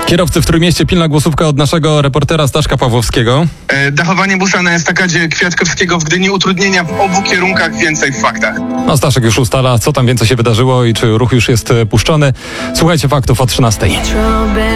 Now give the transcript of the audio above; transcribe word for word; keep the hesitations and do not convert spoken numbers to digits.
Kierowcy w Trójmieście, pilna głosówka od naszego reportera Staszka Pawłowskiego. E, dachowanie busa na estakadzie Kwiatkowskiego w Gdyni, utrudnienia w obu kierunkach, więcej w faktach. No Staszek już ustala, co tam więcej się wydarzyło i czy ruch już jest puszczony. Słuchajcie faktów o trzynastej.